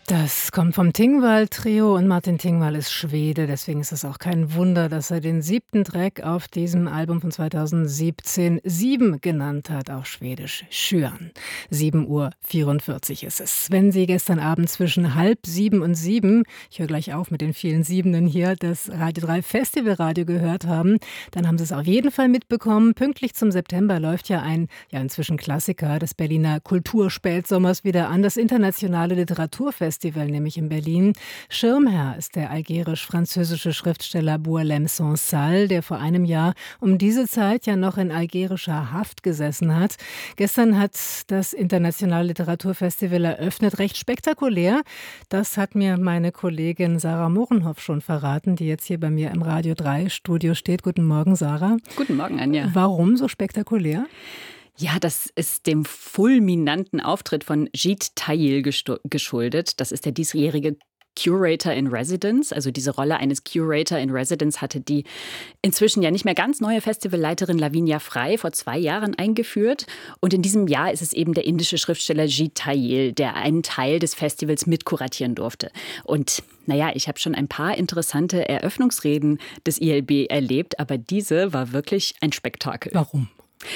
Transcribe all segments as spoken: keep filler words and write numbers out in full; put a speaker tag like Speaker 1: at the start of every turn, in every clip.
Speaker 1: Das kommt vom Tingwall-Trio und Martin Tingwall ist Schwede, deswegen ist es auch kein Wunder, dass er den siebten Track auf diesem Album von zweitausendsiebzehn Sieben genannt hat, auf Schwedisch Schyan. sieben Uhr vierundvierzig ist es. Wenn Sie gestern Abend zwischen halb sieben und sieben, ich höre gleich auf mit den vielen Siebenen hier, das Radio drei Festivalradio gehört haben, dann haben Sie es auf jeden Fall mitbekommen. Pünktlich zum September läuft ja ein, ja inzwischen Klassiker des Berliner Kulturspätsommers wieder an, das Internationale Literaturfestival. Festival, nämlich in Berlin. Schirmherr ist der algerisch-französische Schriftsteller Boualem Sansal, der vor einem Jahr um diese Zeit ja noch in algerischer Haft gesessen hat. Gestern hat das Internationale Literaturfestival eröffnet, recht spektakulär. Das hat mir meine Kollegin Sarah Mohrenhoff schon verraten, die jetzt hier bei mir im Radio drei Studio steht. Guten Morgen, Sarah.
Speaker 2: Guten Morgen, Anja.
Speaker 1: Warum so spektakulär?
Speaker 2: Ja, das ist dem fulminanten Auftritt von Jeet Thayil geschuldet. Das ist der diesjährige Curator in Residence, also diese Rolle eines Curator in Residence hatte die inzwischen ja nicht mehr ganz neue Festivalleiterin Lavinia Frey vor zwei Jahren eingeführt. Und in diesem Jahr ist es eben der indische Schriftsteller Jeet Thayil, der einen Teil des Festivals mitkuratieren durfte. Und naja, ich habe schon ein paar interessante Eröffnungsreden des I L B erlebt, aber diese war wirklich ein Spektakel.
Speaker 1: Warum?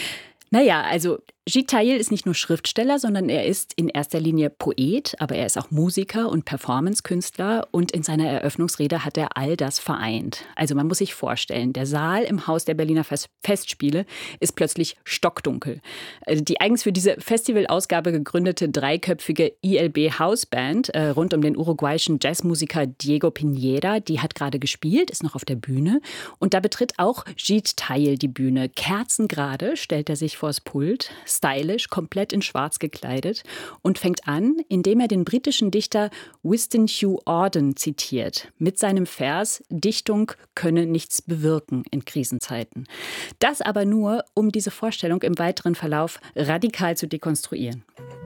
Speaker 2: Naja, also Jeet Thayil ist nicht nur Schriftsteller, sondern er ist in erster Linie Poet, aber er ist auch Musiker und Performancekünstler und in seiner Eröffnungsrede hat er all das vereint. Also man muss sich vorstellen, der Saal im Haus der Berliner Festspiele ist plötzlich stockdunkel. Die eigens für diese Festivalausgabe gegründete dreiköpfige I L B Houseband äh, rund um den uruguayischen Jazzmusiker Diego Piñera, die hat gerade gespielt, ist noch auf der Bühne und da betritt auch Jeet Thayil die Bühne. Kerzengerade stellt er sich vors Pult, stylisch, komplett in schwarz gekleidet und fängt an, indem er den britischen Dichter Winston Hugh Auden zitiert, mit seinem Vers „Dichtung könne nichts bewirken in Krisenzeiten". Das aber nur, um diese Vorstellung im weiteren Verlauf radikal zu dekonstruieren.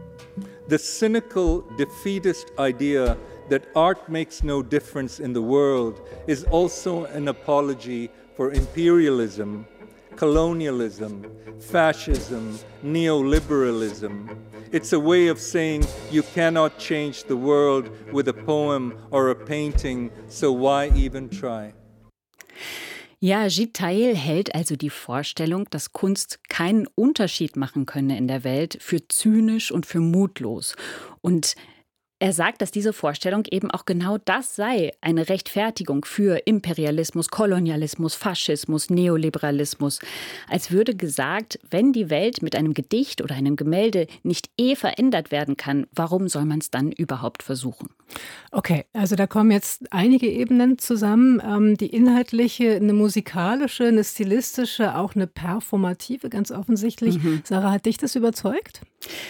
Speaker 3: The cynical, defeatist idea that art makes no difference in the world is also an apology for imperialism, colonialism, fascism, neoliberalism. It's a way of saying you cannot change the world with a poem or a painting, so why even try?
Speaker 2: Ja, Jeet Thayil hält also die Vorstellung, dass Kunst keinen Unterschied machen könne in der Welt, für zynisch und für mutlos. Und er sagt, dass diese Vorstellung eben auch genau das sei, eine Rechtfertigung für Imperialismus, Kolonialismus, Faschismus, Neoliberalismus. Als würde gesagt, wenn die Welt mit einem Gedicht oder einem Gemälde nicht eh verändert werden kann, warum soll man es dann überhaupt versuchen?
Speaker 1: Okay, also da kommen jetzt einige Ebenen zusammen. Ähm, die inhaltliche, eine musikalische, eine stilistische, auch eine performative, ganz offensichtlich. Mhm. Sarah, hat dich das überzeugt?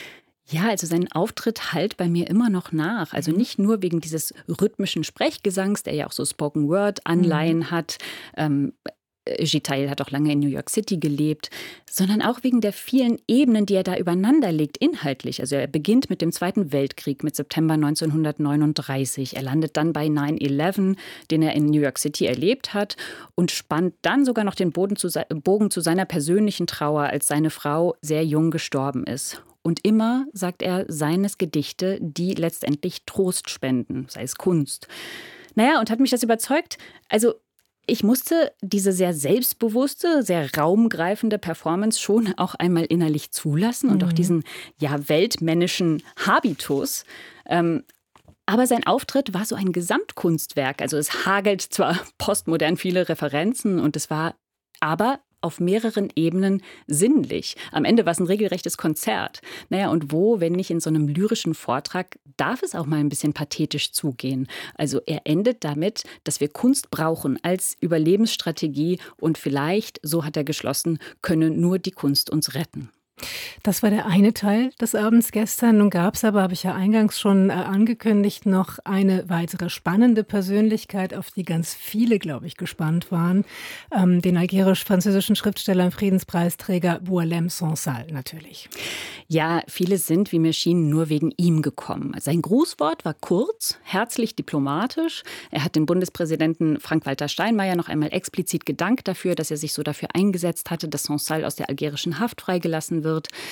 Speaker 2: Ja, also sein Auftritt hallt bei mir immer noch nach. Also nicht nur wegen dieses rhythmischen Sprechgesangs, der ja auch so Spoken-Word-Anleihen mhm. hat. Ähm, Jeet Thayil hat auch lange in New York City gelebt, sondern auch wegen der vielen Ebenen, die er da übereinander legt, inhaltlich. Also er beginnt mit dem Zweiten Weltkrieg, mit September neunzehnhundertneununddreißig. Er landet dann bei nine eleven, den er in New York City erlebt hat und spannt dann sogar noch den Boden zu, Bogen zu seiner persönlichen Trauer, als seine Frau sehr jung gestorben ist. Und immer, sagt er, seien es Gedichte, die letztendlich Trost spenden, sei es Kunst. Naja, und hat mich das überzeugt? Also ich musste diese sehr selbstbewusste, sehr raumgreifende Performance schon auch einmal innerlich zulassen und mhm. auch diesen ja weltmännischen Habitus. Ähm, aber sein Auftritt war so ein Gesamtkunstwerk. Also es hagelt zwar postmodern viele Referenzen und es war aber auf mehreren Ebenen sinnlich. Am Ende war es ein regelrechtes Konzert. Naja, und wo, wenn nicht in so einem lyrischen Vortrag, darf es auch mal ein bisschen pathetisch zugehen. Also er endet damit, dass wir Kunst brauchen als Überlebensstrategie und vielleicht, so hat er geschlossen, könne nur die Kunst uns retten.
Speaker 1: Das war der eine Teil des Abends gestern. Nun gab es aber, habe ich ja eingangs schon äh, angekündigt, noch eine weitere spannende Persönlichkeit, auf die ganz viele, glaube ich, gespannt waren. Ähm, den algerisch-französischen Schriftsteller und Friedenspreisträger Boualem Sansal natürlich.
Speaker 2: Ja, viele sind, wie mir schien, nur wegen ihm gekommen. Sein Grußwort war kurz, herzlich diplomatisch. Er hat den Bundespräsidenten Frank-Walter Steinmeier noch einmal explizit gedankt dafür, dass er sich so dafür eingesetzt hatte, dass Sansal aus der algerischen Haft freigelassen wird.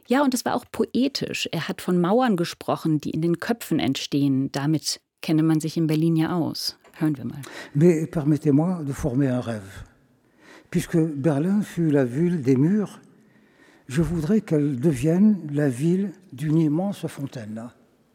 Speaker 2: Ja, und es war auch poetisch. Er hat von Mauern gesprochen, die in den Köpfen entstehen. Damit kenne man sich in Berlin ja aus. Hören wir mal.
Speaker 4: Mais permettez-moi de former un rêve. Puisque Berlin fut la ville des murs, je voudrais qu'elle devienne la ville d'une immense fontaine.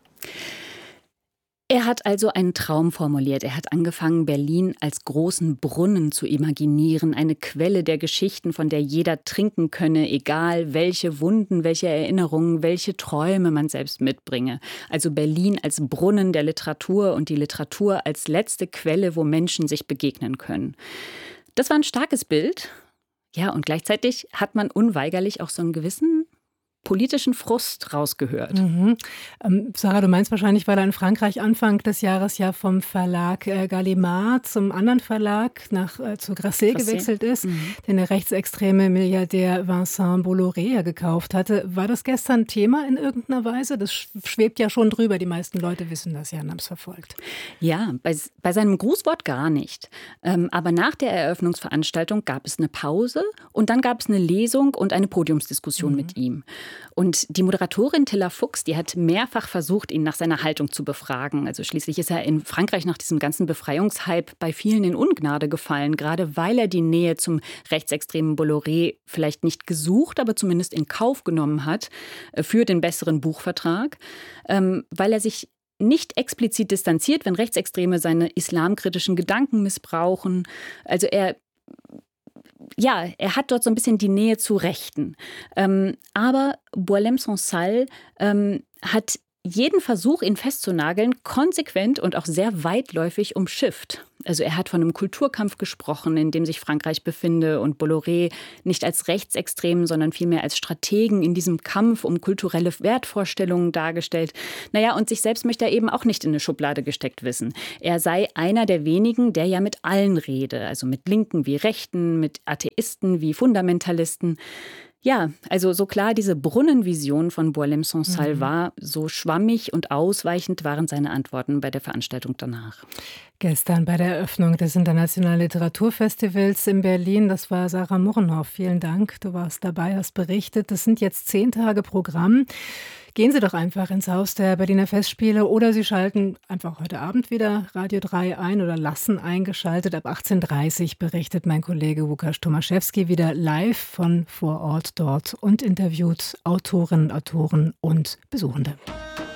Speaker 2: Er hat also einen Traum formuliert. Er hat angefangen, Berlin als großen Brunnen zu imaginieren, eine Quelle der Geschichten, von der jeder trinken könne, egal welche Wunden, welche Erinnerungen, welche Träume man selbst mitbringe. Also Berlin als Brunnen der Literatur und die Literatur als letzte Quelle, wo Menschen sich begegnen können. Das war ein starkes Bild. Ja, und gleichzeitig hat man unweigerlich auch so einen gewissen politischen Frust rausgehört.
Speaker 1: Mhm. Ähm, Sarah, du meinst wahrscheinlich, weil er in Frankreich Anfang des Jahres ja vom Verlag äh, Gallimard zum anderen Verlag nach, äh, zu Grasset gewechselt ist, mhm. den der rechtsextreme Milliardär Vincent Bolloré ja gekauft hatte. War das gestern Thema in irgendeiner Weise? Das schwebt ja schon drüber. Die meisten Leute wissen das ja und haben es verfolgt.
Speaker 2: Ja, bei, bei seinem Grußwort gar nicht. Ähm, aber nach der Eröffnungsveranstaltung gab es eine Pause und dann gab es eine Lesung und eine Podiumsdiskussion mhm. mit ihm. Und die Moderatorin Tilla Fuchs, die hat mehrfach versucht, ihn nach seiner Haltung zu befragen. Also schließlich ist er in Frankreich nach diesem ganzen Befreiungshype bei vielen in Ungnade gefallen, gerade weil er die Nähe zum rechtsextremen Bolloré vielleicht nicht gesucht, aber zumindest in Kauf genommen hat für den besseren Buchvertrag, ähm, weil er sich nicht explizit distanziert, wenn Rechtsextreme seine islamkritischen Gedanken missbrauchen. Also er Ja, er hat dort so ein bisschen die Nähe zu Rechten. Ähm, aber Boualem-Sansal ähm, hat jeden Versuch, ihn festzunageln, konsequent und auch sehr weitläufig umschifft. Also er hat von einem Kulturkampf gesprochen, in dem sich Frankreich befinde und Bolloré nicht als Rechtsextremen, sondern vielmehr als Strategen in diesem Kampf um kulturelle Wertvorstellungen dargestellt. Naja, und sich selbst möchte er eben auch nicht in eine Schublade gesteckt wissen. Er sei einer der wenigen, der ja mit allen rede, also mit Linken wie Rechten, mit Atheisten wie Fundamentalisten. Ja, also so klar diese Brunnenvision von Boualem-Sansal mhm. war, so schwammig und ausweichend waren seine Antworten bei der Veranstaltung danach.
Speaker 1: Gestern bei der Eröffnung des Internationalen Literaturfestivals in Berlin, das war Sarah Murrenhoff. Vielen Dank, du warst dabei, hast berichtet. Das sind jetzt zehn Tage Programm. Gehen Sie doch einfach ins Haus der Berliner Festspiele oder Sie schalten einfach heute Abend wieder Radio drei ein oder lassen eingeschaltet. Ab achtzehn Uhr dreißig berichtet mein Kollege Łukasz Tomaszewski wieder live von vor Ort dort und interviewt Autorinnen, Autoren und Besuchende.